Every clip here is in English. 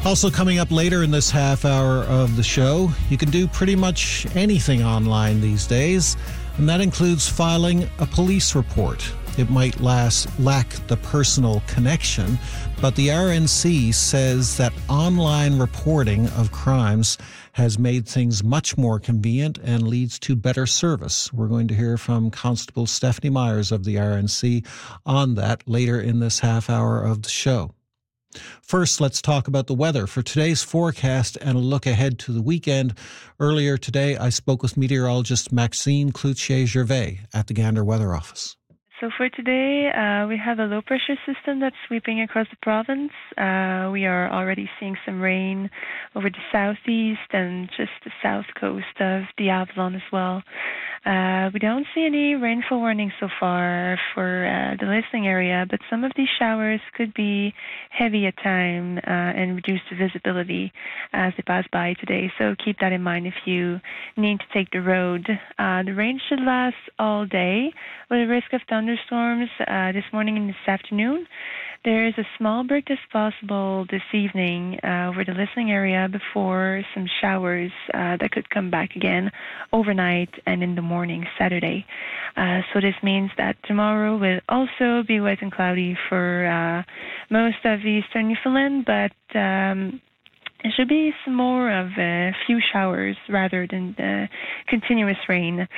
Also coming up later in this half hour of the show, you can do pretty much anything online these days, and that includes filing a police report. It might lack the personal connection, but the RNC says that online reporting of crimes has made things much more convenient and leads to better service. We're going to hear from Constable Stephanie Myers of the RNC on that later in this half hour of the show. First, let's talk about the weather for today's forecast and a look ahead to the weekend. Earlier today, I spoke with meteorologist Maxime Cloutier-Gervais at the Gander Weather Office. So for today, we have a low-pressure system that's sweeping across the province. We are already seeing some rain over the southeast and just the south coast of the Avalon as well. We don't see any rainfall warnings so far for the listening area, but some of these showers could be heavy at time and reduce the visibility as they pass by today. So keep that in mind if you need to take the road. The rain should last all day with a risk of thunderstorms this morning and this afternoon. There is a small break that's possible this evening over the listening area before some showers that could come back again overnight and in the morning Saturday. So this means that tomorrow will also be wet and cloudy for most of eastern Newfoundland, but it should be some more of a few showers rather than continuous rain.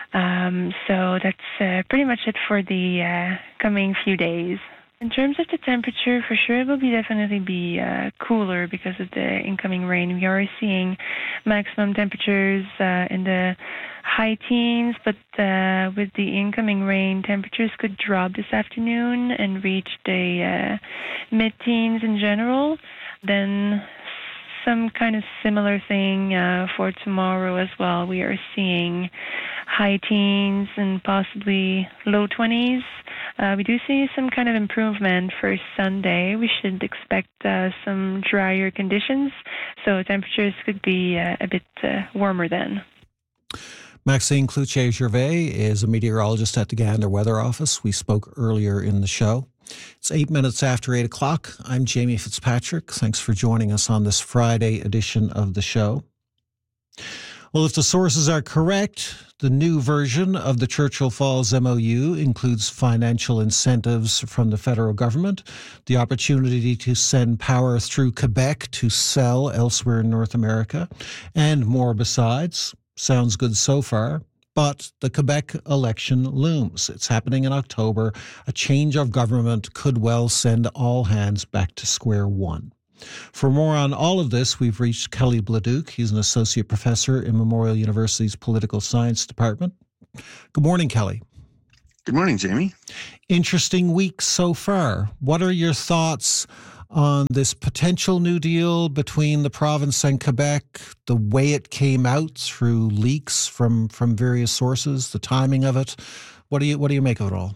So that's pretty much it for the coming few days. In terms of the temperature, for sure it will definitely be cooler because of the incoming rain. We are seeing maximum temperatures in the high teens, but with the incoming rain, temperatures could drop this afternoon and reach the mid-teens in general. Then some kind of similar thing for tomorrow as well. We are seeing high teens and possibly low 20s. We do see some kind of improvement for Sunday. We should expect some drier conditions, so temperatures could be a bit warmer then. Maxime Cloutier-Gervais is a meteorologist at the Gander Weather Office. We spoke earlier in the show. It's 8 minutes after 8 o'clock. I'm Jamie Fitzpatrick. Thanks for joining us on this Friday edition of the show. Well, if the sources are correct, the new version of the Churchill Falls MOU includes financial incentives from the federal government, the opportunity to send power through Quebec to sell elsewhere in North America, and more besides. Sounds good so far. But the Quebec election looms. It's happening in October. A change of government could well send all hands back to square one. For more on all of this, we've reached Kelly Bladuc. He's an associate professor in Memorial University's Political Science Department. Good morning, Kelly. Good morning, Jamie. Interesting week so far. What are your thoughts on this potential new deal between the province and Quebec, the way it came out through leaks from various sources, the timing of it? What do you make of it all?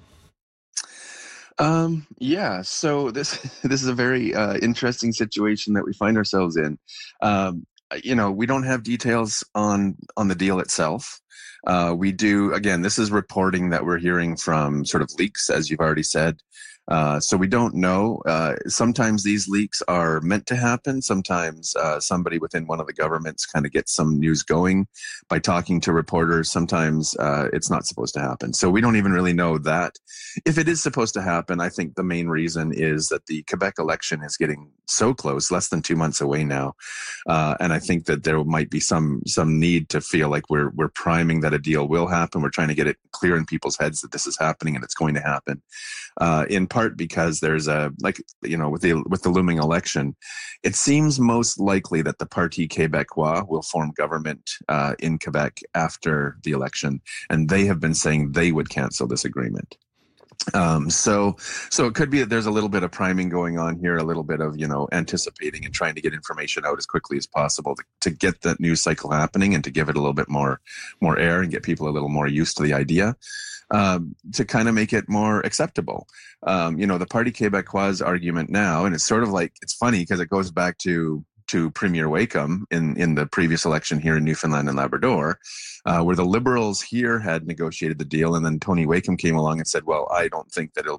So this is a very interesting situation that we find ourselves in. We don't have details on the deal itself. We do, again, this is reporting that we're hearing from sort of leaks, as you've already said. So we don't know. Sometimes these leaks are meant to happen. Sometimes somebody within one of the governments kind of gets some news going by talking to reporters. Sometimes it's not supposed to happen. So we don't even really know that. If it is supposed to happen, I think the main reason is that the Quebec election is getting so close, less than 2 months away now. And I think that there might be some need to feel like we're priming that a deal will happen. We're trying to get it clear in people's heads that this is happening and it's going to happen. In part because there's with the looming election, it seems most likely that the Parti Québécois will form government in Quebec after the election, and they have been saying they would cancel this agreement. So it could be that there's a little bit of priming going on here, a little bit of, anticipating and trying to get information out as quickly as possible to get that news cycle happening and to give it a little bit more air and get people a little more used to the idea. To kind of make it more acceptable. The Parti Québécois argument now, and it's sort of like, it's funny because it goes back to to Premier Wakeham in the previous election here in Newfoundland and Labrador, where the Liberals here had negotiated the deal, and then Tony Wakeham came along and said, well, I don't think that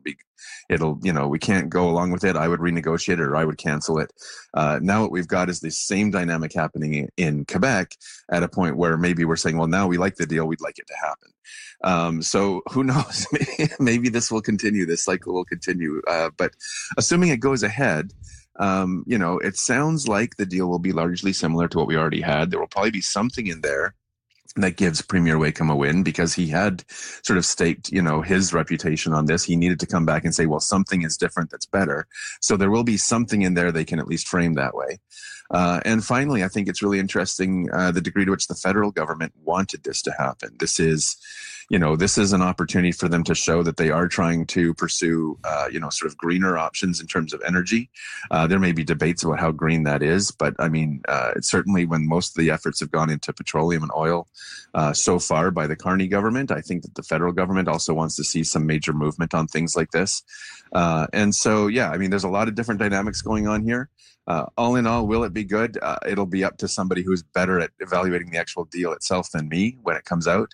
we can't go along with it. I would renegotiate it, or I would cancel it. Now what we've got is the same dynamic happening in Quebec at a point where maybe we're saying, well, now we like the deal, we'd like it to happen. So who knows? Maybe this will continue. This cycle will continue. But assuming it goes ahead, it sounds like the deal will be largely similar to what we already had. There will probably be something in there that gives Premier Wakeham a win, because he had sort of staked, his reputation on this. He needed to come back and say, well, something is different that's better. So there will be something in there they can at least frame that way. And finally, I think it's really interesting the degree to which the federal government wanted this to happen. This is an opportunity for them to show that they are trying to pursue, sort of greener options in terms of energy. There may be debates about how green that is, but I mean, it's certainly when most of the efforts have gone into petroleum and oil so far by the Carney government. I think that the federal government also wants to see some major movement on things like this. And so, yeah, I mean, there's a lot of different dynamics going on here. All in all, will it be good? It'll be up to somebody who's better at evaluating the actual deal itself than me when it comes out.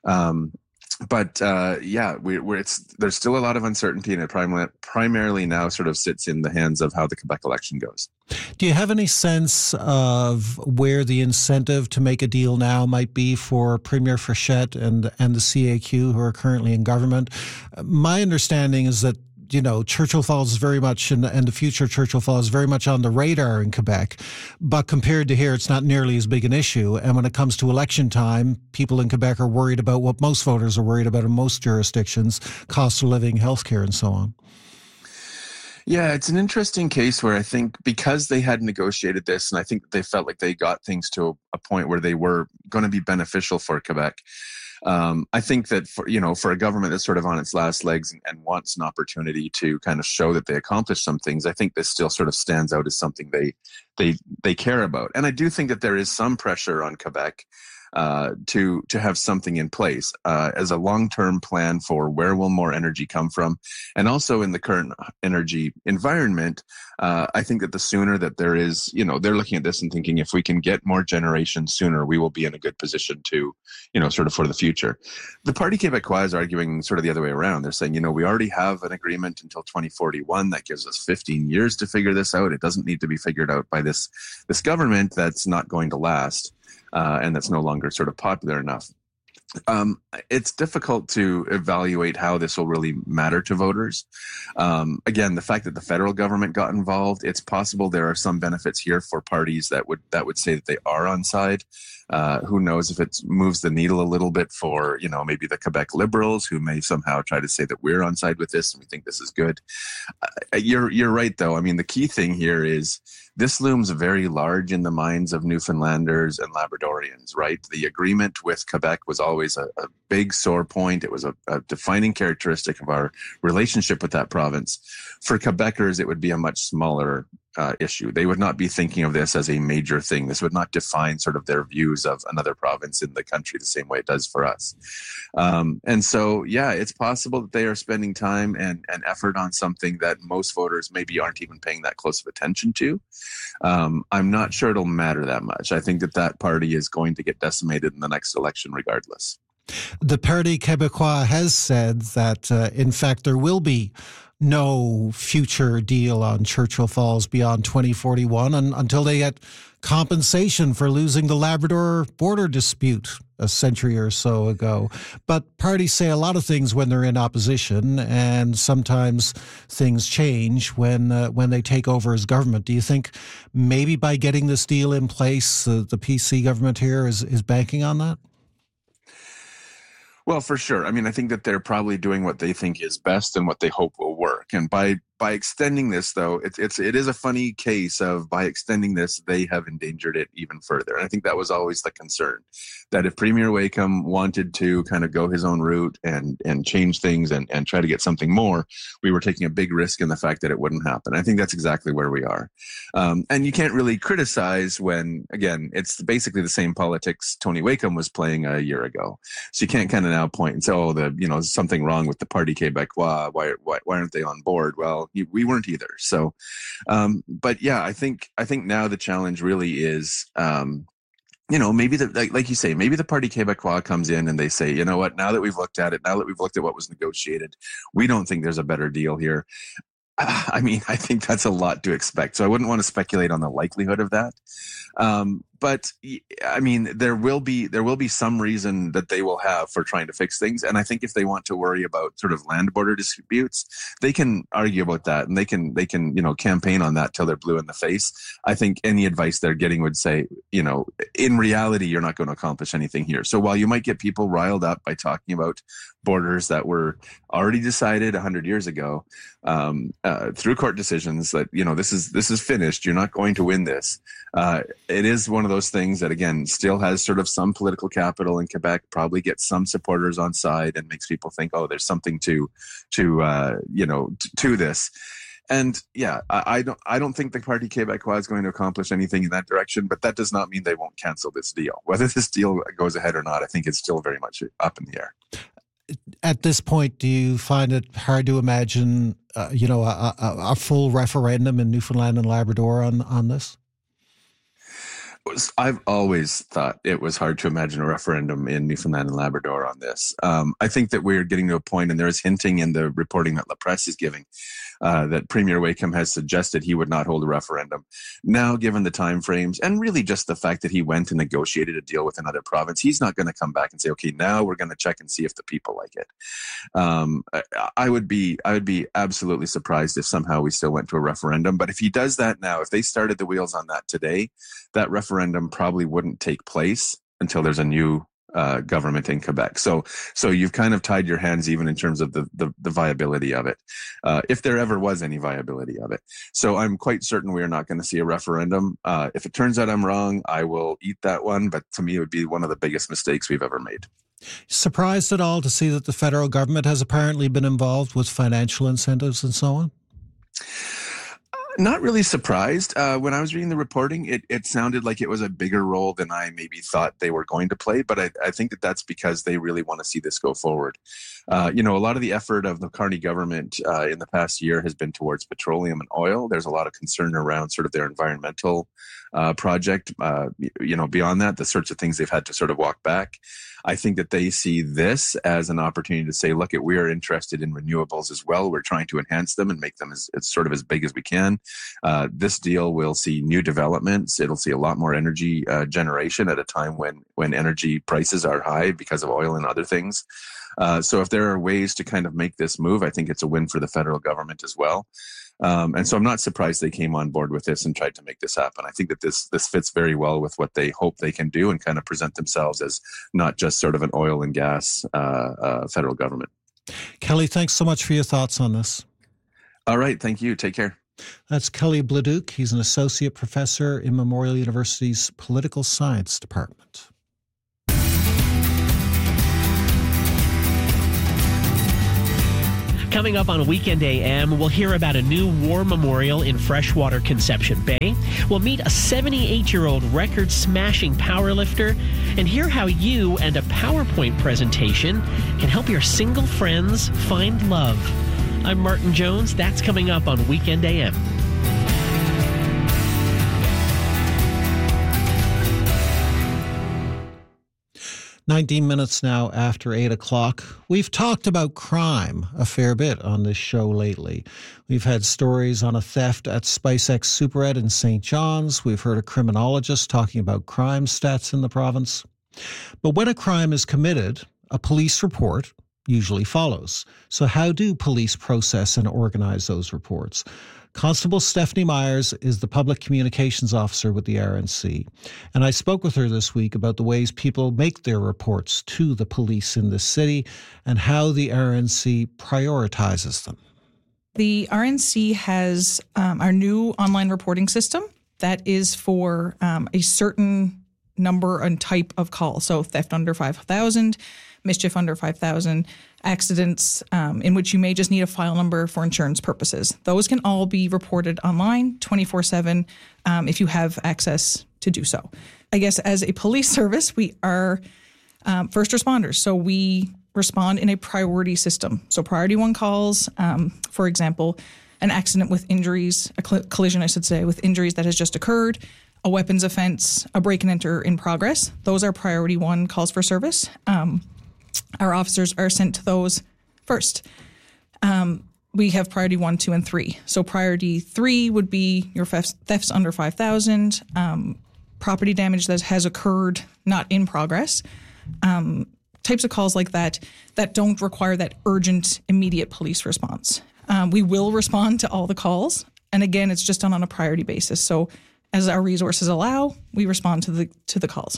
But there's still a lot of uncertainty, and it primarily now sort of sits in the hands of how the Quebec election goes. Do you have any sense of where the incentive to make a deal now might be for Premier Frechette and the CAQ, who are currently in government? My understanding is that Churchill Falls is very much, and the future Churchill Falls is very much on the radar in Quebec. But compared to here, it's not nearly as big an issue. And when it comes to election time, people in Quebec are worried about what most voters are worried about in most jurisdictions: cost of living, healthcare, and so on. Yeah, it's an interesting case where I think because they had negotiated this, and I think they felt like they got things to a point where they were going to be beneficial for Quebec. I think that for a government that's sort of on its last legs and wants an opportunity to kind of show that they accomplished some things, I think this still sort of stands out as something they care about. And I do think that there is some pressure on Quebec to have something in place as a long-term plan for where will more energy come from. And also in the current energy environment, I think that the sooner that there is, they're looking at this and thinking, if we can get more generation sooner, we will be in a good position to, sort of for the future. The Parti Québécois is arguing sort of the other way around. They're saying, we already have an agreement until 2041 that gives us 15 years to figure this out. It doesn't need to be figured out by this government that's not going to last. And that's no longer sort of popular enough. It's difficult to evaluate how this will really matter to voters. Again, the fact that the federal government got involved, it's possible there are some benefits here for parties that would say that they are on side. Who knows if it moves the needle a little bit for, maybe the Quebec Liberals, who may somehow try to say that we're on side with this and we think this is good. You're right, though. I mean, the key thing here is this looms very large in the minds of Newfoundlanders and Labradorians, right? The agreement with Quebec was always a big sore point. It was a defining characteristic of our relationship with that province. For Quebecers, it would be a much smaller issue. They would not be thinking of this as a major thing. This would not define sort of their views of another province in the country the same way it does for us. And so, yeah, it's possible that they are spending time and effort on something that most voters maybe aren't even paying that close of attention to. I'm not sure it'll matter that much. I think that party is going to get decimated in the next election regardless. The Parti Québécois has said that, in fact, there will be no future deal on Churchill Falls beyond 2041 until they get compensation for losing the Labrador border dispute a century or so ago. But parties say a lot of things when they're in opposition, and sometimes things change when they take over as government. Do you think maybe by getting this deal in place, the PC government here is banking on that? Well, for sure. I mean, I think that they're probably doing what they think is best and what they hope will work. And by extending this, though, it is a funny case of by extending this, they have endangered it even further. And I think that was always the concern, that if Premier Wakeham wanted to kind of go his own route and change things and try to get something more, we were taking a big risk in the fact that it wouldn't happen. I think that's exactly where we are. And you can't really criticize when, again, it's basically the same politics Tony Wakeham was playing a year ago. So you can't kind of now point and say, oh, something wrong with the Parti Québécois. Why aren't they on board? Well, well, we weren't either. So, but yeah, I think now the challenge really is, maybe like you say, maybe the Parti Québécois comes in and they say, you know what, now that we've looked at it, now that we've looked at what was negotiated, we don't think there's a better deal here. I mean, I think that's a lot to expect. So I wouldn't want to speculate on the likelihood of that. But I mean, there will be some reason that they will have for trying to fix things. And I think if they want to worry about sort of land border disputes, they can argue about that, and they can, campaign on that till they're blue in the face. I think any advice they're getting would say, in reality, you're not going to accomplish anything here. So while you might get people riled up by talking about borders that were already decided 100 years ago, through court decisions that, this is finished, you're not going to win this. It is one of those things that, again, still has sort of some political capital in Quebec, probably gets some supporters on side and makes people think, oh, there's something to this. And yeah, I don't think the Parti Québécois is going to accomplish anything in that direction, but that does not mean they won't cancel this deal. Whether this deal goes ahead or not, I think it's still very much up in the air. At this point, do you find it hard to imagine, a full referendum in Newfoundland and Labrador on this? I've always thought it was hard to imagine a referendum in Newfoundland and Labrador on this. I think that we're getting to a point, and there is hinting in the reporting that La Presse is giving, that Premier Wakeham has suggested he would not hold a referendum. Now, given the timeframes and really just the fact that he went and negotiated a deal with another province, he's not going to come back and say, okay, now we're going to check and see if the people like it. I would be absolutely surprised if somehow we still went to a referendum. But if he does that now, if they started the wheels on that today, that referendum probably wouldn't take place until there's a new government in Quebec. So you've kind of tied your hands even in terms of the viability of it, if there ever was any viability of it. So I'm quite certain we are not going to see a referendum. If it turns out I'm wrong, I will eat that one. But to me, it would be one of the biggest mistakes we've ever made. Surprised at all to see that the federal government has apparently been involved with financial incentives and so on? Not really surprised. When I was reading the reporting, it sounded like it was a bigger role than I maybe thought they were going to play. But I think that's because they really want to see this go forward. A lot of the effort of the Carney government in the past year has been towards petroleum and oil. There's a lot of concern around sort of their environmental project. Beyond that, the sorts of things they've had to sort of walk back. I think that they see this as an opportunity to say, look, we are interested in renewables as well. We're trying to enhance them and make them as big as we can. This deal will see new developments. It'll see a lot more energy generation at a time when energy prices are high because of oil and other things. So if there are ways to kind of make this move, I think it's a win for the federal government as well. And so I'm not surprised they came on board with this and tried to make this happen. I think that this fits very well with what they hope they can do and kind of present themselves as not just sort of an oil and gas federal government. Kelly, thanks so much for your thoughts on this. All right. Thank you. Take care. That's Kelly Bladuc. He's an associate professor in Memorial University's Political Science Department. Coming up on Weekend AM, we'll hear about a new war memorial in Freshwater Conception Bay. We'll meet a 78-year-old record-smashing powerlifter and hear how you and a PowerPoint presentation can help your single friends find love. I'm Martin Jones. That's coming up on Weekend AM. 19 minutes now after 8 o'clock. We've talked about crime a fair bit on this show lately. We've had stories on a theft at SpiceX Superette in St. John's. We've heard a criminologist talking about crime stats in the province. But when a crime is committed, a police report usually follows. So how do police process and organize those reports? Constable Stephanie Myers is the public communications officer with the RNC. And I spoke with her this week about the ways people make their reports to the police in this city and how the RNC prioritizes them. The RNC has our new online reporting system that is for a certain number and type of call. So theft under 5,000, mischief under 5,000, accidents in which you may just need a file number for insurance purposes. Those can all be reported online 24/7 if you have access to do so. I guess as a police service, we are first responders. So we respond in a priority system. So priority one calls, for example, an accident with injuries, a collision, I should say, with injuries that has just occurred, a weapons offense, a break and enter in progress. Those are priority 1 calls for service. Our officers are sent to those first. We have priority 1, 2, and 3. So priority 3 would be your thefts under 5,000, property damage that has occurred, not in progress. Types of calls like that don't require that urgent, immediate police response. We will respond to all the calls, and again, it's just done on a priority basis. So, as our resources allow, we respond to the calls.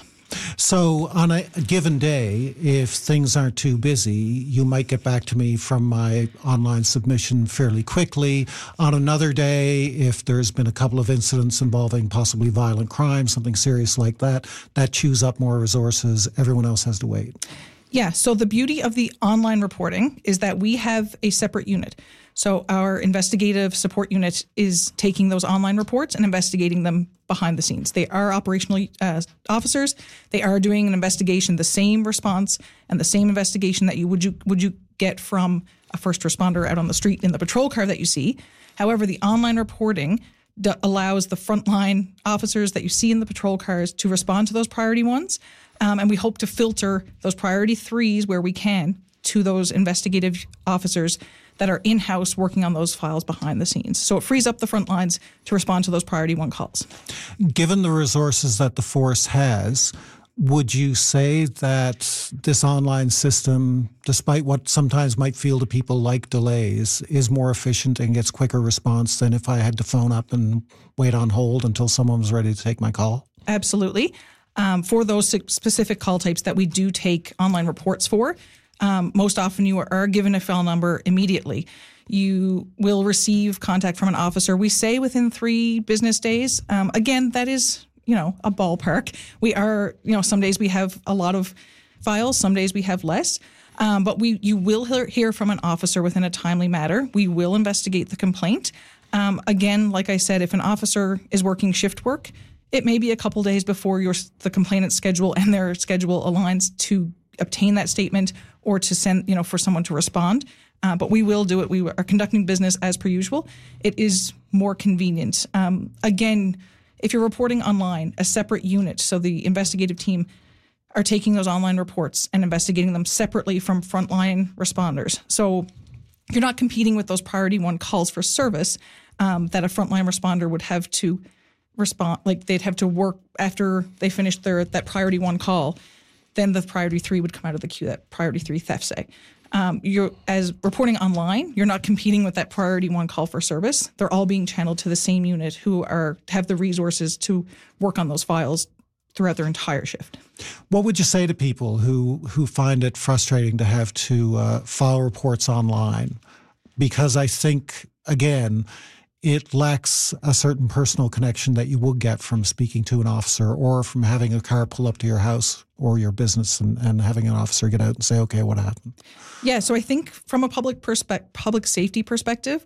So, on a given day, if things aren't too busy, you might get back to me from my online submission fairly quickly. On another day, if there's been a couple of incidents involving possibly violent crime, something serious like that chews up more resources. Everyone else has to wait. Yeah, so the beauty of the online reporting is that we have a separate unit. So our investigative support unit is taking those online reports and investigating them behind the scenes. They are operational officers. They are doing an investigation, the same response and the same investigation that you would get from a first responder out on the street in the patrol car that you see. However, the online reporting allows the frontline officers that you see in the patrol cars to respond to those priority 1s. And we hope to filter those priority 3s where we can to those investigative officers that are in-house working on those files behind the scenes. So it frees up the front lines to respond to those priority 1 calls. Given the resources that the force has, would you say that this online system, despite what sometimes might feel to people like delays, is more efficient and gets quicker response than if I had to phone up and wait on hold until someone was ready to take my call? Absolutely. For those specific call types that we do take online reports for, most often you are given a file number immediately. You will receive contact from an officer. We say within 3 business days. Again, that is, a ballpark. We are, some days we have a lot of files, some days we have less. But you will hear from an officer within a timely manner. We will investigate the complaint. Again, like I said, if an officer is working shift work, it may be a couple days before the complainant's schedule and their schedule aligns to obtain that statement or to send, for someone to respond. But we will do it. We are conducting business as per usual. It is more convenient. Again, if you're reporting online, a separate unit, so the investigative team are taking those online reports and investigating them separately from frontline responders. So you're not competing with those priority 1 calls for service that a frontline responder would have to respond, like they'd have to work after they finished that priority 1 call. Then the priority 3 would come out of the queue, that priority 3 theft say. You're, as reporting online, you're not competing with that priority 1 call for service. They're all being channeled to the same unit who have the resources to work on those files throughout their entire shift. What would you say to people who find it frustrating to have to file reports online? Because I think, again, it lacks a certain personal connection that you would get from speaking to an officer or from having a car pull up to your house or your business and having an officer get out and say, okay, what happened? Yeah, so I think from a public safety perspective,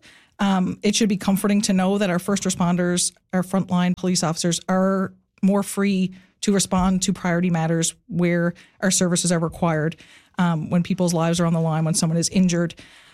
it should be comforting to know that our first responders, our frontline police officers are more free to respond to priority matters where our services are required, when people's lives are on the line, when someone is injured.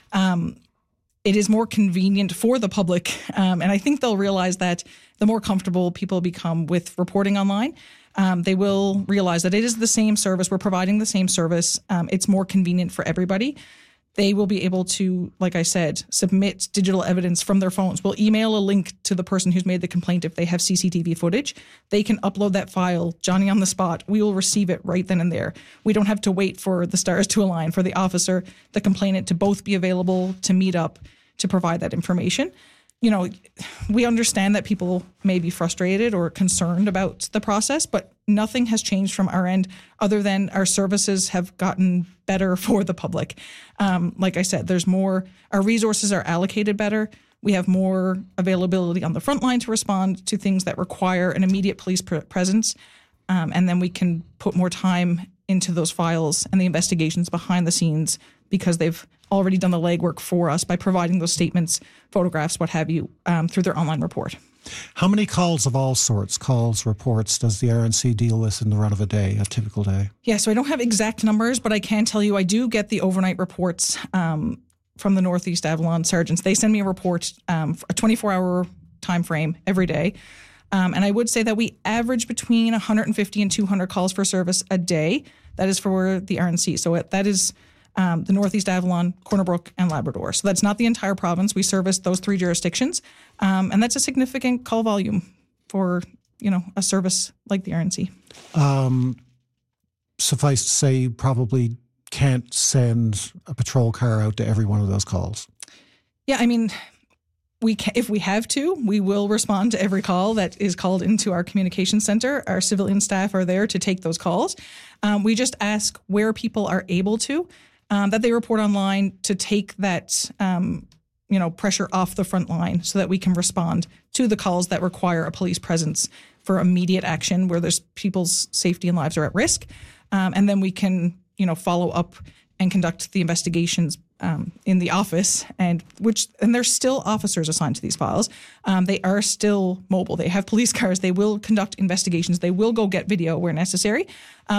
It is more convenient for the public, and I think they'll realize that the more comfortable people become with reporting online, they will realize that it is the same service. We're providing the same service. It's more convenient for everybody. They will be able to, like I said, submit digital evidence from their phones. We'll email a link to the person who's made the complaint if they have CCTV footage. They can upload that file, Johnny on the spot. We will receive it right then and there. We don't have to wait for the stars to align, for the officer, the complainant to both be available to meet up to provide that information. We understand that people may be frustrated or concerned about the process, but nothing has changed from our end other than our services have gotten better for the public. Like I said, there's more, our resources are allocated better. We have more availability on the front line to respond to things that require an immediate police presence. And then we can put more time into those files and the investigations behind the scenes because they've already done the legwork for us by providing those statements, photographs, what have you, through their online report. How many calls of all sorts, calls, reports, does the RNC deal with in the run of a day, a typical day? Yeah, so I don't have exact numbers, but I can tell you I do get the overnight reports from the Northeast Avalon sergeants. They send me a report for a 24-hour time frame every day. And I would say that we average between 150 and 200 calls for service a day. That is for the RNC. So that is the Northeast Avalon, Corner Brook, and Labrador. So that's not the entire province. We service those 3 jurisdictions. And that's a significant call volume for, a service like the RNC. Suffice to say, you probably can't send a patrol car out to every one of those calls. Yeah, I mean, if we have to, we will respond to every call that is called into our communication center. Our civilian staff are there to take those calls. We just ask where people are able to, that they report online to take that, pressure off the front line so that we can respond to the calls that require a police presence for immediate action where there's people's safety and lives are at risk. And then we can, follow up and conduct the investigations in the office, and there's still officers assigned to these files. They are still mobile. They have police cars. They will conduct investigations. They will go get video where necessary.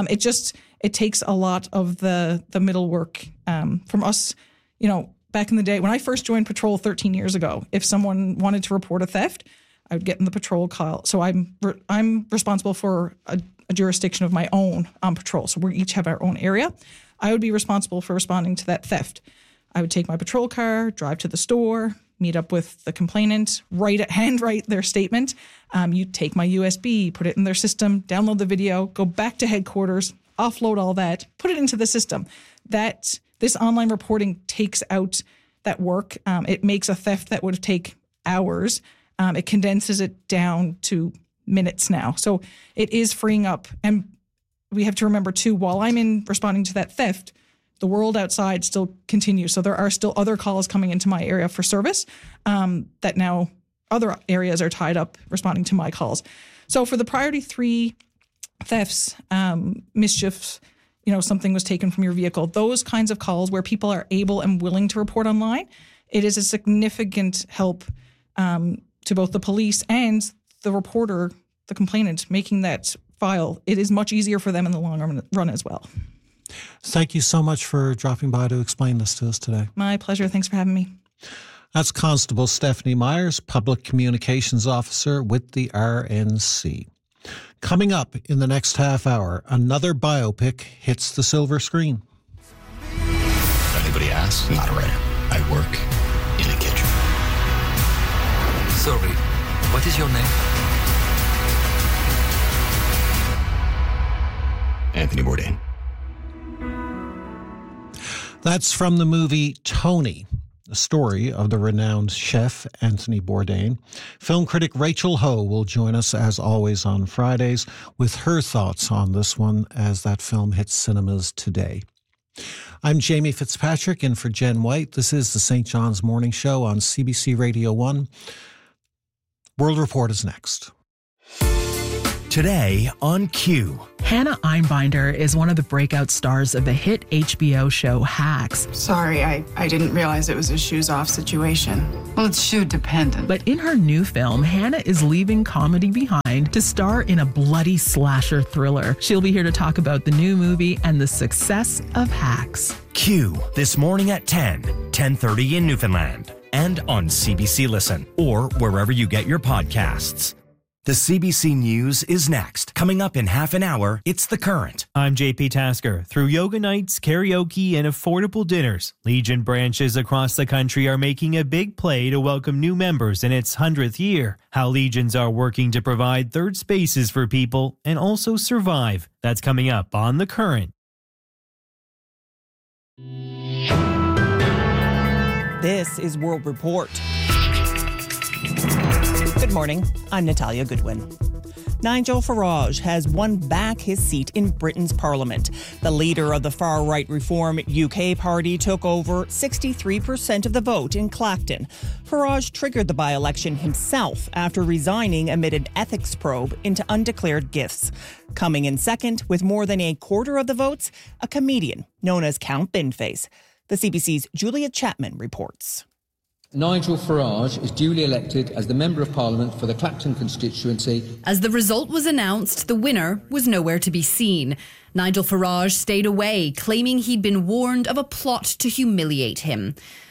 It takes a lot of the middle work from us. Back in the day when I first joined patrol 13 years ago, if someone wanted to report a theft, I would get in the patrol call. So I'm responsible for a jurisdiction of my own on patrol. So we each have our own area. I would be responsible for responding to that theft. I would take my patrol car, drive to the store, meet up with the complainant, handwrite their statement. You take my USB, put it in their system, download the video, go back to headquarters, offload all that, put it into the system. This online reporting takes out that work. It makes a theft that would take hours. It condenses it down to minutes now. So it is freeing up. And we have to remember, too, while I'm in responding to that theft, the world outside still continues. So there are still other calls coming into my area for service that now other areas are tied up responding to my calls. So for the priority 3 thefts, mischiefs, something was taken from your vehicle, those kinds of calls where people are able and willing to report online, it is a significant help to both the police and the reporter, the complainant, making that file. It is much easier for them in the long run as well. Thank you so much for dropping by to explain this to us today. My pleasure. Thanks for having me. That's Constable Stephanie Myers, Public Communications Officer with the RNC. Coming up in the next half hour, another biopic hits the silver screen. Anybody asks? Not a writer. I work in a kitchen. Sorry, what is your name? Anthony Bourdain. That's from the movie Tony, the story of the renowned chef Anthony Bourdain. Film critic Rachel Ho will join us, as always, on Fridays with her thoughts on this one as that film hits cinemas today. I'm Jamie Fitzpatrick, in for Jen White. This is the St. John's Morning Show on CBC Radio 1. World Report is next. Today on Q. Hannah Einbinder is one of the breakout stars of the hit HBO show Hacks. Sorry, I didn't realize it was a shoes-off situation. Well, it's shoe-dependent. But in her new film, Hannah is leaving comedy behind to star in a bloody slasher thriller. She'll be here to talk about the new movie and the success of Hacks. Q, this morning at 10:30 in Newfoundland, and on CBC Listen, or wherever you get your podcasts. The CBC News is next. Coming up in half an hour, it's The Current. I'm JP Tasker. Through yoga nights, karaoke, and affordable dinners, Legion branches across the country are making a big play to welcome new members in its 100th year. How Legions are working to provide third spaces for people and also survive. That's coming up on The Current. This is World Report. Good morning, I'm Natalia Goodwin. Nigel Farage has won back his seat in Britain's Parliament. The leader of the far-right Reform UK party took over 63% of the vote in Clacton. Farage triggered the by-election himself after resigning amid an ethics probe into undeclared gifts. Coming in second with more than a quarter of the votes, a comedian known as Count Binface. The CBC's Julia Chapman reports. Nigel Farage is duly elected as the Member of Parliament for the Clacton constituency. As the result was announced, the winner was nowhere to be seen. Nigel Farage stayed away, claiming he'd been warned of a plot to humiliate him.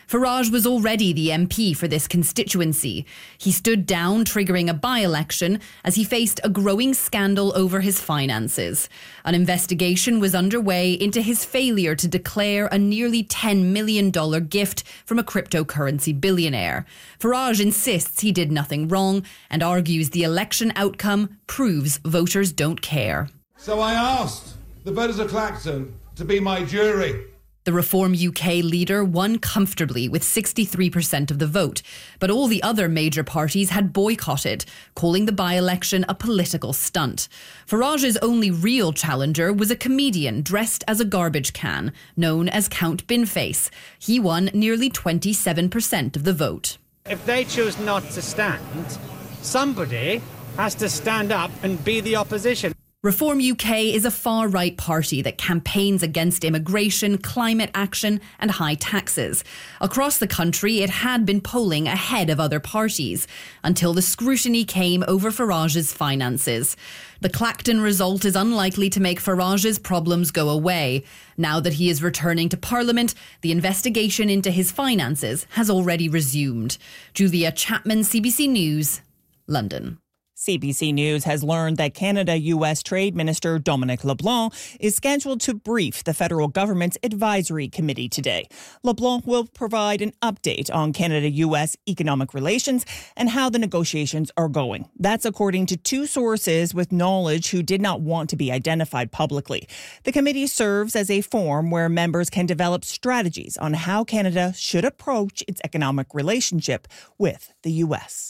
Farage was already the MP for this constituency. He stood down, triggering a by-election as he faced a growing scandal over his finances. An investigation was underway into his failure to declare a nearly $10 million gift from a cryptocurrency billionaire. Farage insists he did nothing wrong and argues the election outcome proves voters don't care. So I asked the voters of Clacton to be my jury. The Reform UK leader won comfortably with 63% of the vote, but all the other major parties had boycotted, calling the by-election a political stunt. Farage's only real challenger was a comedian dressed as a garbage can, known as Count Binface. He won nearly 27% of the vote. If they choose not to stand, somebody has to stand up and be the opposition. Reform UK is a far-right party that campaigns against immigration, climate action and high taxes. Across the country, it had been polling ahead of other parties until the scrutiny came over Farage's finances. The Clacton result is unlikely to make Farage's problems go away. Now that he is returning to Parliament, the investigation into his finances has already resumed. Julia Chapman, CBC News, London. CBC News has learned that Canada-US Trade Minister Dominic LeBlanc is scheduled to brief the federal government's advisory committee today. LeBlanc will provide an update on Canada-US economic relations and how the negotiations are going. That's according to two sources with knowledge who did not want to be identified publicly. The committee serves as a forum where members can develop strategies on how Canada should approach its economic relationship with the US.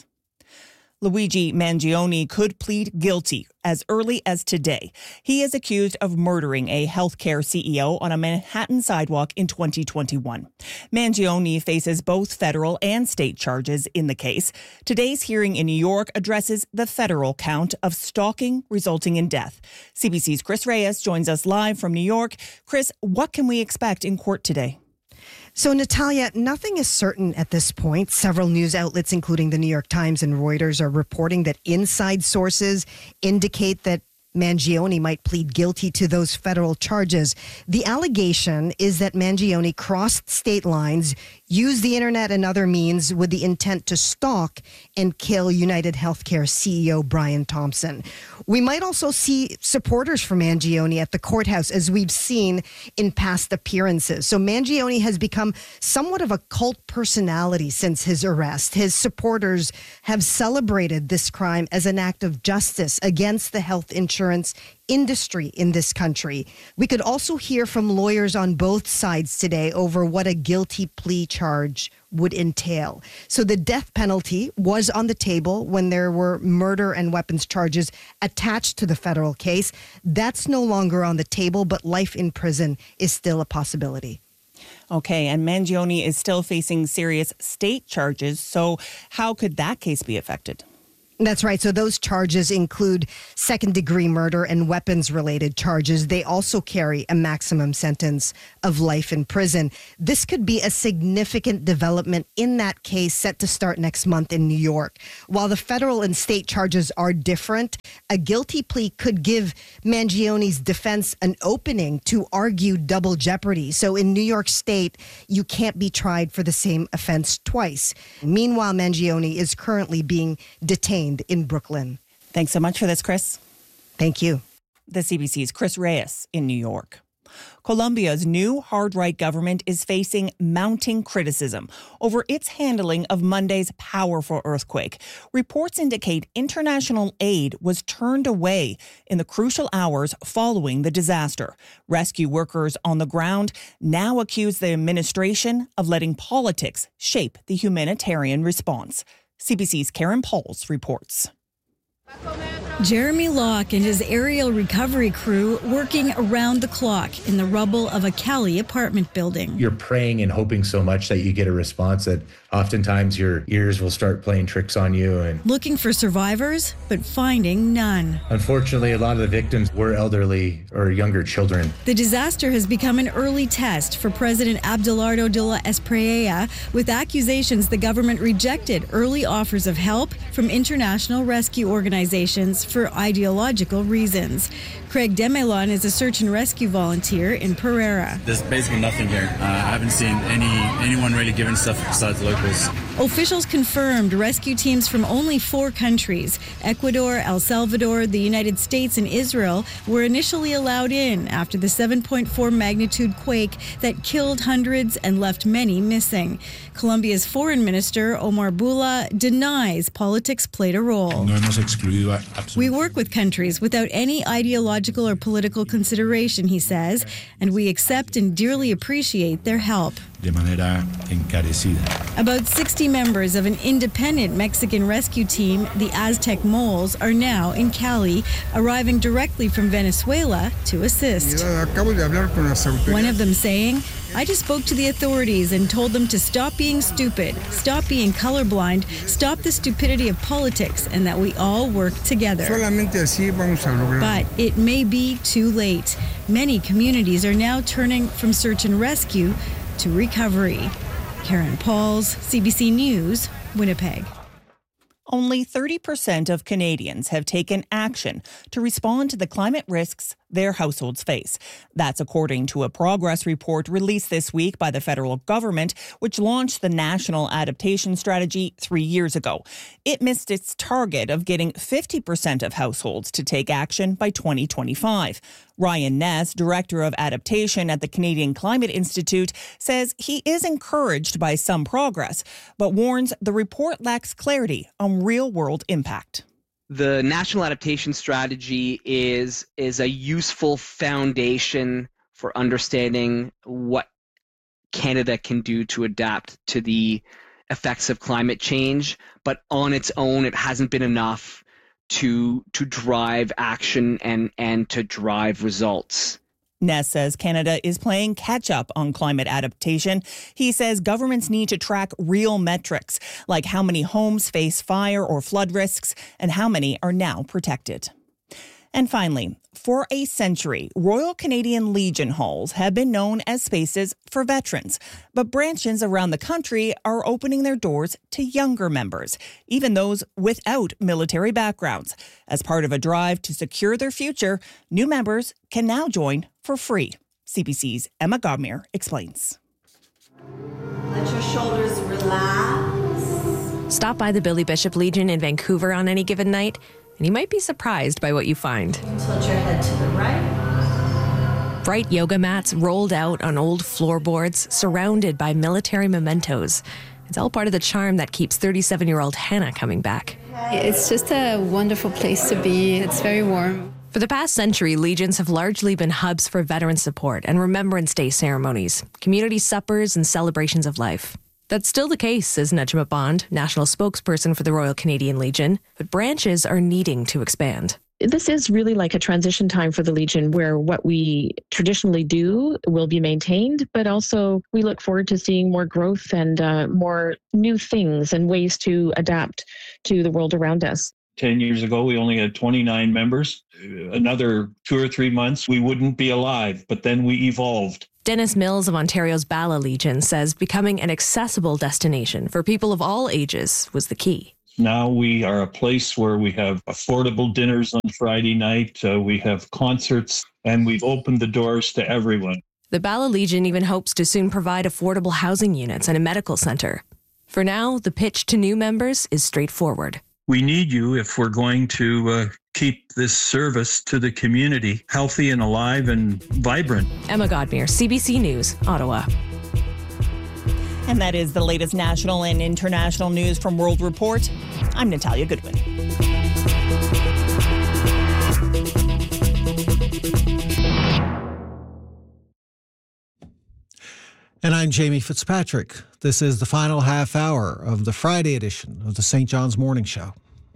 Luigi Mangione could plead guilty as early as today. He is accused of murdering a healthcare CEO on a Manhattan sidewalk in 2021. Mangione faces both federal and state charges in the case. Today's hearing in New York addresses the federal count of stalking resulting in death. CBC's Chris Reyes joins us live from New York. Chris, what can we expect in court today? So, Natalia, nothing is certain at this point. Several news outlets, including the New York Times and Reuters, are reporting that inside sources indicate that Mangione might plead guilty to those federal charges. The allegation is that Mangione crossed state lines, used the internet and other means with the intent to stalk and kill United Healthcare CEO Brian Thompson. We might also see supporters for Mangione at the courthouse, as we've seen in past appearances. So Mangione has become somewhat of a cult personality since his arrest. His supporters have celebrated this crime as an act of justice against the health insurance industry in this country. We could also hear from lawyers on both sides today over what a guilty plea charge would entail. So the death penalty was on the table when there were murder and weapons charges attached to the federal case. That's no longer on the table, but life in prison is still a possibility. Okay, and Mangione is still facing serious state charges. So how could that case be affected? That's right. So those charges include second-degree murder and weapons-related charges. They also carry a maximum sentence of life in prison. This could be a significant development in that case set to start next month in New York. While the federal and state charges are different, a guilty plea could give Mangione's defense an opening to argue double jeopardy. So in New York State, you can't be tried for the same offense twice. Meanwhile, Mangione is currently being detained in Brooklyn. Thanks so much for this, Chris. Thank you. The CBC's Chris Reyes in New York. Colombia's new hard-right government is facing mounting criticism over its handling of Monday's powerful earthquake. Reports indicate international aid was turned away in the crucial hours following the disaster. Rescue workers on the ground now accuse the administration of letting politics shape the humanitarian response. CBC's Karen Pauls reports. Jeremy Locke and his aerial recovery crew working around the clock in the rubble of a Cali apartment building. You're praying and hoping so much that you get a response that oftentimes your ears will start playing tricks on you. And looking for survivors, but finding none. Unfortunately, a lot of the victims were elderly or younger children. The disaster has become an early test for President Abelardo de la Espriella, with accusations the government rejected early offers of help from international rescue organizations for ideological reasons. Craig Demelon is a search and rescue volunteer in Pereira. There's basically nothing here. I haven't seen anyone really giving stuff besides locals. Officials confirmed rescue teams from only 4 countries, Ecuador, El Salvador, the United States, and Israel, were initially allowed in after the 7.4 magnitude quake that killed hundreds and left many missing. Colombia's foreign minister, Omar Bula, denies politics played a role. We work with countries without any ideological or political consideration, he says, and we accept and dearly appreciate their help. De manera encarecida. About 60 members of an independent Mexican rescue team, the Aztec Moles, are now in Cali, arriving directly from Venezuela to assist. One of them saying, "I just spoke to the authorities and told them to stop being stupid, stop being colorblind, stop the stupidity of politics, and that we all work together." But it may be too late. Many communities are now turning from search and rescue to recovery. Karen Pauls, CBC News, Winnipeg. Only 30% of Canadians have taken action to respond to the climate risks their households face. That's according to a progress report released this week by the federal government, which launched the National Adaptation Strategy 3 years ago. It missed its target of getting 50% of households to take action by 2025. Ryan Ness, Director of Adaptation at the Canadian Climate Institute, says he is encouraged by some progress, but warns the report lacks clarity on real-world impact. The National Adaptation Strategy is a useful foundation for understanding what Canada can do to adapt to the effects of climate change, but on its own, it hasn't been enough to drive action and to drive results. Ness says Canada is playing catch-up on climate adaptation. He says governments need to track real metrics, like how many homes face fire or flood risks and how many are now protected. And finally, for a century, Royal Canadian Legion halls have been known as spaces for veterans, but branches around the country are opening their doors to younger members, even those without military backgrounds. As part of a drive to secure their future, new members can now join for free. CBC's Emma Godmere explains. Let your shoulders relax. Stop by the Billy Bishop Legion in Vancouver on any given night, and you might be surprised by what you find. Tilt your head to the right. Bright yoga mats rolled out on old floorboards, surrounded by military mementos. It's all part of the charm that keeps 37-year-old Hannah coming back. It's just a wonderful place to be. It's very warm. For the past century, Legions have largely been hubs for veteran support and Remembrance Day ceremonies, community suppers, and celebrations of life. That's still the case, says Najma Bond, national spokesperson for the Royal Canadian Legion, but branches are needing to expand. This is really like a transition time for the Legion where what we traditionally do will be maintained, but also we look forward to seeing more growth and more new things and ways to adapt to the world around us. 10 years ago, we only had 29 members. Another 2 or 3 months, we wouldn't be alive, but then we evolved. Dennis Mills of Ontario's Bala Legion says becoming an accessible destination for people of all ages was the key. Now we are a place where we have affordable dinners on Friday night, we have concerts, and we've opened the doors to everyone. The Bala Legion even hopes to soon provide affordable housing units and a medical center. For now, the pitch to new members is straightforward. We need you if we're going to keep this service to the community healthy and alive and vibrant. Emma Godmere, CBC News, Ottawa. And that is the latest national and international news from World Report. I'm Natalia Goodwin. And I'm Jamie Fitzpatrick. This is the final half hour of the Friday edition of the St. John's Morning Show.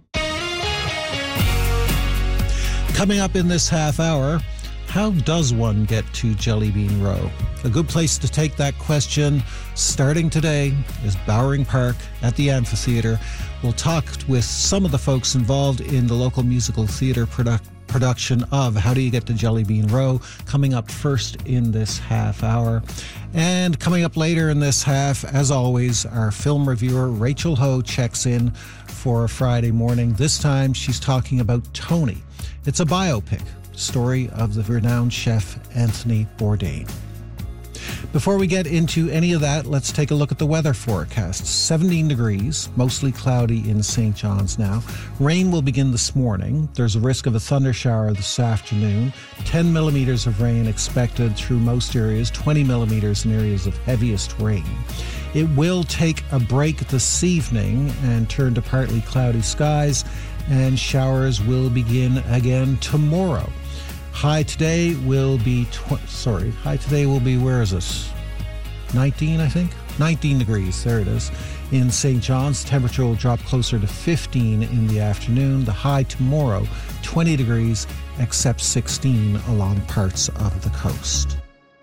Coming up in this half hour, how does one get to Jellybean Row? A good place to take that question starting today is Bowring Park at the Amphitheatre. We'll talk with some of the folks involved in the local musical theatre production of How Do You Get to Jellybean Row, coming up first in this half hour. And coming up later in this half, as always, our film reviewer Rachel Ho checks in for a Friday morning. This time she's talking about Tony. It's a biopic, story of the renowned chef Anthony Bourdain. Before we get into any of that, let's take a look at the weather forecast. 17 degrees, mostly cloudy in St. John's now. Rain will begin this morning. There's a risk of a thunder shower this afternoon. 10 millimeters of rain expected through most areas, 20 millimeters in areas of heaviest rain. It will take a break this evening and turn to partly cloudy skies, and showers will begin again tomorrow. High today will be, where is this? 19, I think? 19 degrees, there it is. In St. John's, temperature will drop closer to 15 in the afternoon. The high tomorrow, 20 degrees, except 16 along parts of the coast.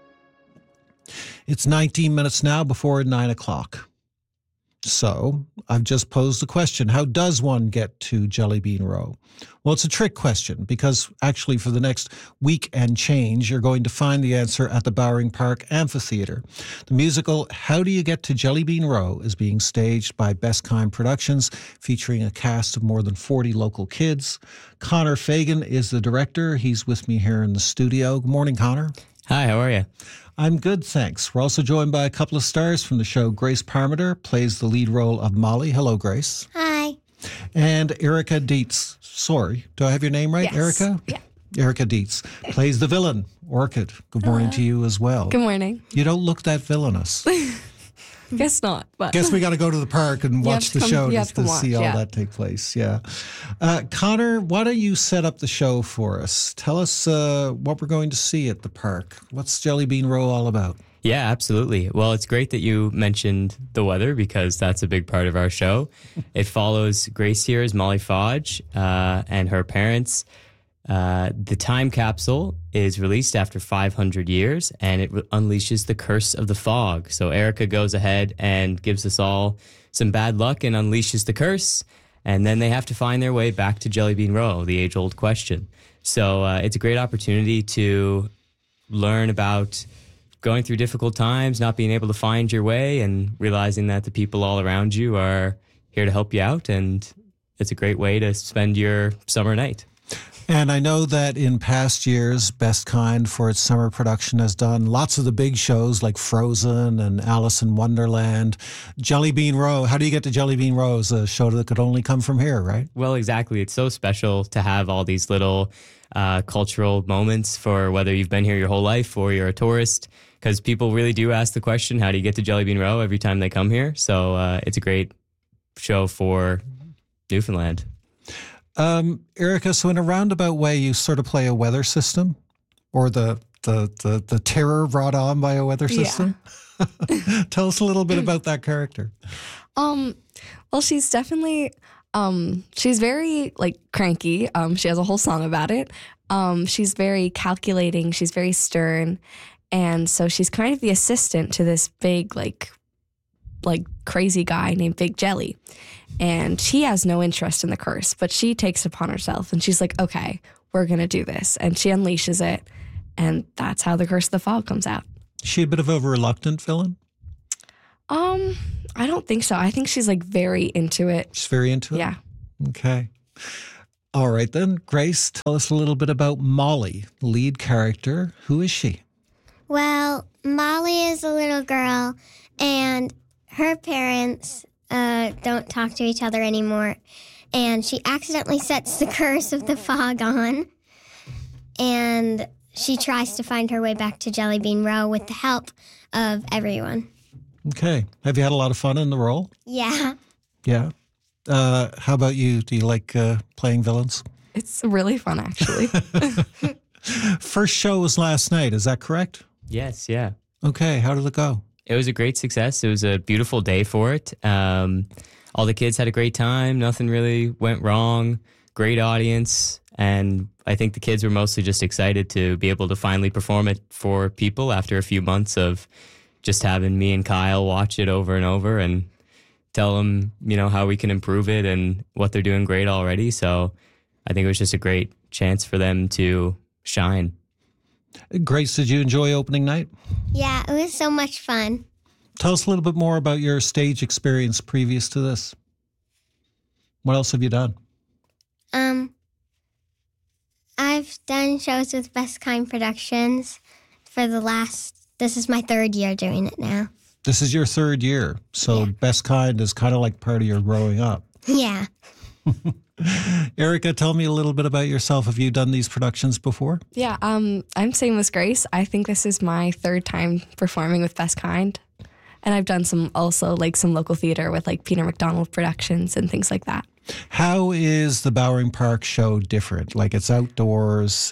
It's 19 minutes now before 9 o'clock. So, I've just posed the question, how does one get to Jelly Bean Row? Well, it's a trick question because actually for the next week and change, you're going to find the answer at the Bowring Park Amphitheatre. The musical How Do You Get to Jelly Bean Row is being staged by Best Kind Productions, featuring a cast of more than 40 local kids. Connor Fagan is the director. He's with me here in the studio. Good morning, Connor. Hi, how are you? I'm good, thanks. We're also joined by a couple of stars from the show. Grace Parmenter plays the lead role of Molly. Hello, Grace. Hi. And Erica Dietz. Sorry, do I have your name right, Yes. Erica? Yeah. Erica Dietz plays the villain, Orchid. Good morning to you as well. Good morning. You don't look that villainous. Guess not. But Guess we got to go to the park and watch the show to see all yeah. that take place. Yeah. Connor, why don't you set up the show for us? Tell us what we're going to see at the park. What's Jelly Bean Row all about? Yeah, absolutely. Well, it's great that you mentioned the weather because that's a big part of our show. It follows Grace here as Molly Fodge and her parents. The time capsule is released after 500 years and it unleashes the curse of the fog. So Erica goes ahead and gives us all some bad luck and unleashes the curse. And then they have to find their way back to Jelly Bean Row, the age-old question. So it's a great opportunity to learn about going through difficult times, not being able to find your way, and realizing that the people all around you are here to help you out. And it's a great way to spend your summer night. And I know that in past years, Best Kind for its summer production has done lots of the big shows like Frozen and Alice in Wonderland. Jelly Bean Row, how do you get to Jelly Bean Row is a show that could only come from here, right? Well, exactly. It's so special to have all these little cultural moments for whether you've been here your whole life or you're a tourist, because people really do ask the question, how do you get to Jelly Bean Row every time they come here? So it's a great show for Newfoundland. Erica, so in a roundabout way, you sort of play a weather system, or the terror brought on by a weather system? Yeah. Tell us a little bit about that character. Well, she's definitely she's very cranky. She has a whole song about it. She's very calculating. She's very stern, and so she's kind of the assistant to this big crazy guy named Big Jelly. And she has no interest in the curse, but she takes it upon herself and she's like, okay, we're going to do this. And she unleashes it. And that's how the curse of the fog comes out. Is she a bit of a reluctant villain? I don't think so. I think she's very into it. She's very into it? Yeah. Okay. All right then. Grace, tell us a little bit about Molly, lead character. Who is she? Well, Molly is a little girl and her parents don't talk to each other anymore. And she accidentally sets the curse of the fog on. And she tries to find her way back to Jelly Bean Row with the help of everyone. Okay. Have you had a lot of fun in the role? Yeah. Yeah. How about you? Do you like playing villains? It's really fun, actually. First show was last night. Is that correct? Yes, yeah. Okay. How did it go? It was a great success. It was a beautiful day for it. All the kids had a great time. Nothing really went wrong. Great audience. And I think the kids were mostly just excited to be able to finally perform it for people after a few months of just having me and Kyle watch it over and over and tell them, how we can improve it and what they're doing great already. So I think it was just a great chance for them to shine. Grace, did you enjoy opening night? Yeah, it was so much fun. Tell us a little bit more about your stage experience previous to this. What else have you done? I've done shows with Best Kind Productions this is my 3rd year doing it now. This is your 3rd year, so Best Kind is kind of like part of your growing up. Yeah. Erica, tell me a little bit about yourself. Have you done these productions before? Yeah, I'm same as Grace. I think this is my 3rd time performing with Best Kind. And I've done some local theater with like Peter McDonald Productions and things like that. How is the Bowring Park show different? Like, it's outdoors.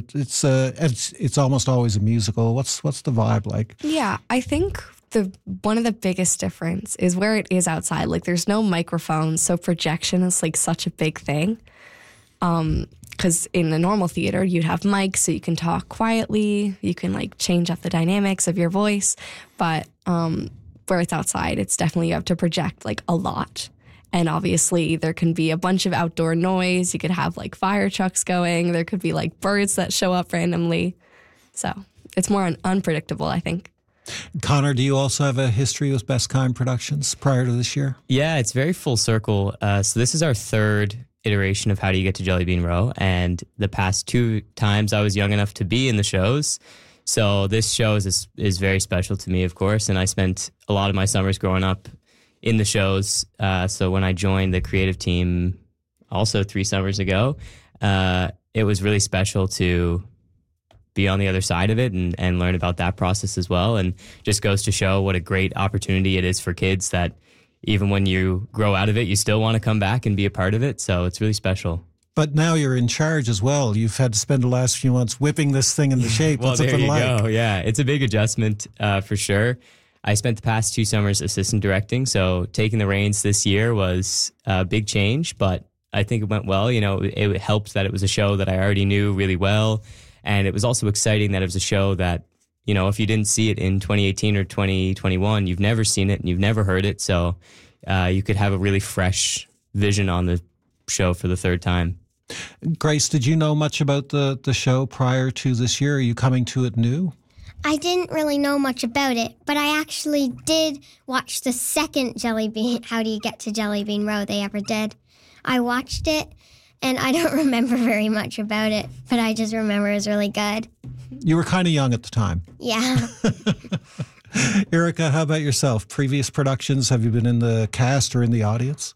It's almost always a musical. What's the vibe like? Yeah, I think one of the biggest difference is where it is outside. Like, there's no microphones, so projection is like such a big thing. Because in the normal theater, you'd have mics so you can talk quietly. You can like change up the dynamics of your voice. But where it's outside, it's definitely you have to project like a lot. And obviously there can be a bunch of outdoor noise. You could have like fire trucks going. There could be like birds that show up randomly. So it's more unpredictable, I think. Connor, do you also have a history with Best Kind Productions prior to this year? Yeah, it's very full circle. So this is our 3rd iteration of How Do You Get to Jelly Bean Row? And the past 2 times I was young enough to be in the shows. So this show is very special to me, of course. And I spent a lot of my summers growing up in the shows. So when I joined the creative team also 3 summers ago, it was really special to be on the other side of it and learn about that process as well. And just goes to show what a great opportunity it is for kids that even when you grow out of it, you still want to come back and be a part of it. So it's really special. But now you're in charge as well. You've had to spend the last few months whipping this thing into shape. Well, What's it been like? Go. Yeah, it's a big adjustment for sure. I spent the past 2 summers assistant directing, so taking the reins this year was a big change, but I think it went well. You know, it helped that it was a show that I already knew really well, and it was also exciting that it was a show that, you know, if you didn't see it in 2018 or 2021, you've never seen it and you've never heard it, so you could have a really fresh vision on the show for the 3rd time. Grace, did you know much about the show prior to this year? Are you coming to it new? I didn't really know much about it, but I actually did watch the 2nd Jelly Bean, How Do You Get to Jelly Bean Row they ever did. I watched it, and I don't remember very much about it, but I just remember it was really good. You were kind of young at the time. Yeah. Erica, how about yourself? Previous productions, have you been in the cast or in the audience?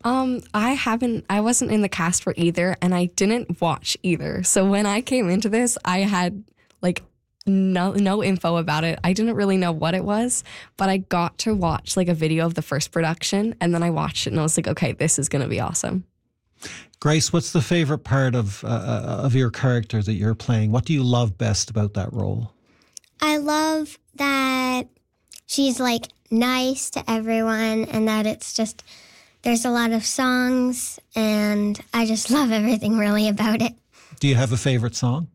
I wasn't in the cast for either, and I didn't watch either. So when I came into this, I had like no info about it. I didn't really know what it was, but I got to watch like a video of the first production, and then I watched it and I was like, okay, this is going to be awesome. Grace, what's the favorite part of your character that you're playing? What do you love best about that role? I love that she's like nice to everyone, and that it's just, there's a lot of songs, and I just love everything really about it. Do you have a favorite song?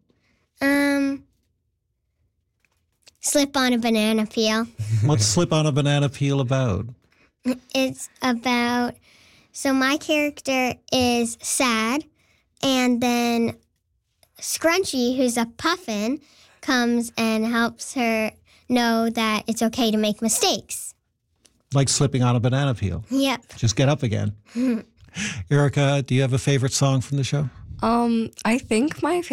Slip on a Banana Peel. What's Slip on a Banana Peel about? It's about, so my character is sad, and then Scrunchy, who's a puffin, comes and helps her know that it's okay to make mistakes. Like slipping on a banana peel. Yep. Just get up again. Erica, do you have a favorite song from the show? I think my